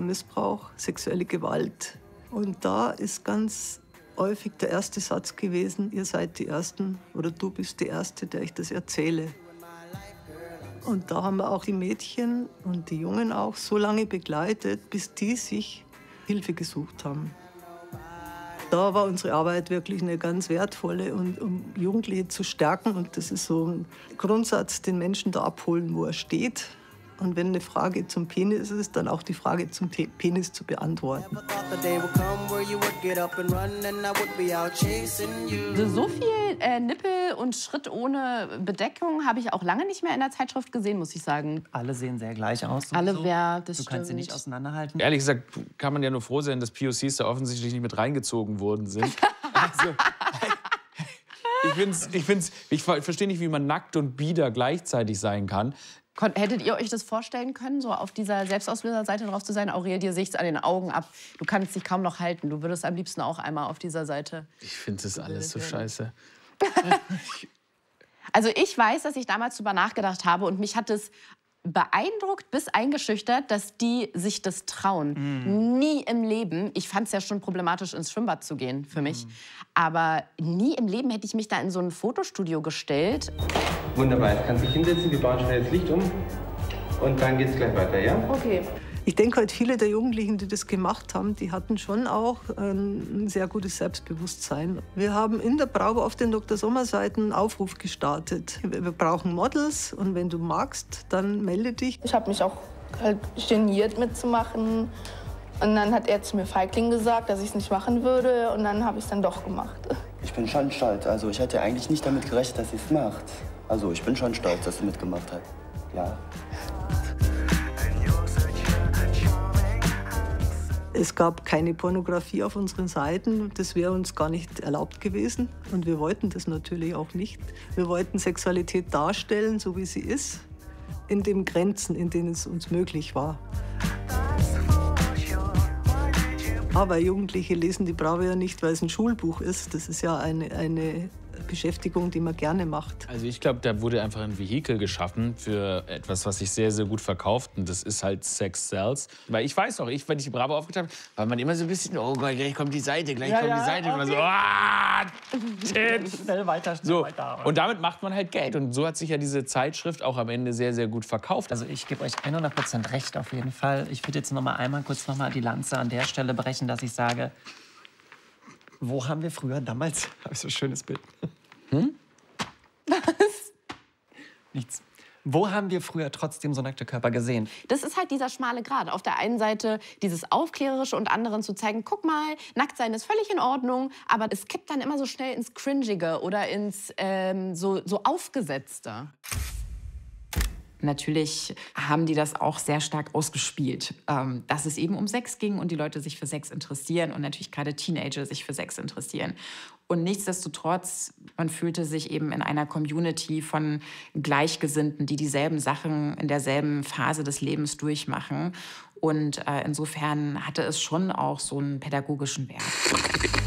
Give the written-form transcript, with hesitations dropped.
Missbrauch, sexuelle Gewalt. Und da ist ganz häufig der erste Satz gewesen, ihr seid die Ersten oder du bist die Erste, der ich das erzähle. Und da haben wir auch die Mädchen und die Jungen auch so lange begleitet, bis die sich Hilfe gesucht haben. Da war unsere Arbeit wirklich eine ganz wertvolle, und um Jugendliche zu stärken. Und das ist so ein Grundsatz, den Menschen da abholen, wo er steht. Und wenn eine Frage zum Penis ist, dann auch die Frage zum Penis zu beantworten. So viel Nippel und Schritt ohne Bedeckung habe ich auch lange nicht mehr in der Zeitschrift gesehen, muss ich sagen. Alle sehen sehr gleich aus. Alle, so. wer, das Du kannst sie nicht auseinanderhalten. Ehrlich gesagt kann man ja nur froh sein, dass POCs da offensichtlich nicht mit reingezogen worden sind. Also, ich verstehe nicht, wie man nackt und bieder gleichzeitig sein kann. Hättet ihr euch das vorstellen können, so auf dieser Selbstausbilderseite drauf zu sein? Aurel, dir sieht's an den Augen ab. Du kannst dich kaum noch halten. Du würdest am liebsten auch einmal auf dieser Seite. Ich finde das alles so scheiße. Also ich weiß, dass ich damals drüber nachgedacht habe und mich hat es beeindruckt bis eingeschüchtert, dass die sich das trauen. Nie im Leben. Ich fand es ja schon problematisch, ins Schwimmbad zu gehen für mich. Aber nie im Leben hätte ich mich da in so ein Fotostudio gestellt. Wunderbar, jetzt kannst du dich hinsetzen, wir bauen schnell das Licht um und dann geht's gleich weiter, ja? Okay. Ich denke, halt viele der Jugendlichen, die das gemacht haben, die hatten schon auch ein sehr gutes Selbstbewusstsein. Wir haben in der Bravo auf den Dr. Sommer-Seiten einen Aufruf gestartet. Wir brauchen Models und wenn du magst, dann melde dich. Ich habe mich auch halt geniert mitzumachen. Und dann hat er zu mir Feigling gesagt, dass ich es nicht machen würde. Und dann habe ich es dann doch gemacht. Ich bin schon stolz. Also ich hätte eigentlich nicht damit gerechnet, dass sie es macht. Also ich bin schon stolz, dass sie mitgemacht hat. Ja. Es gab keine Pornografie auf unseren Seiten. Das wäre uns gar nicht erlaubt gewesen. Und wir wollten das natürlich auch nicht. Wir wollten Sexualität darstellen, so wie sie ist, in den Grenzen, in denen es uns möglich war. Aber Jugendliche lesen die Bravo ja nicht, weil es ein Schulbuch ist. Das ist ja eine Beschäftigung, die man gerne macht. Also ich glaube, da wurde einfach ein Vehikel geschaffen für etwas, was sich sehr, sehr gut verkauft. Und das ist halt Sex Sells. Weil ich weiß auch, wenn ich die Bravo aufgetan habe, war man immer so ein bisschen, oh Gott, gleich kommt die Seite, gleich kommt die Seite. Okay. Und man so, Schnell weiter, schnell weiter. Und damit macht man halt Geld. Und so hat sich ja diese Zeitschrift auch am Ende sehr, sehr gut verkauft. Also ich gebe euch 100% recht auf jeden Fall. Ich würde jetzt kurz die Lanze an der Stelle brechen, dass ich sage, wo haben wir früher damals, habe ich so ein schönes Bild. Was? Nichts. Wo haben wir früher trotzdem so nackte Körper gesehen? Das ist halt dieser schmale Grat. Auf der einen Seite dieses Aufklärerische und anderen zu zeigen, guck mal, nackt sein ist völlig in Ordnung, aber es kippt dann immer so schnell ins Cringige oder ins so Aufgesetzte. Natürlich haben die das auch sehr stark ausgespielt, dass es eben um Sex ging und die Leute sich für Sex interessieren und natürlich gerade Teenager sich für Sex interessieren. Und nichtsdestotrotz, man fühlte sich eben in einer Community von Gleichgesinnten, die dieselben Sachen in derselben Phase des Lebens durchmachen. Und insofern hatte es schon auch so einen pädagogischen Wert.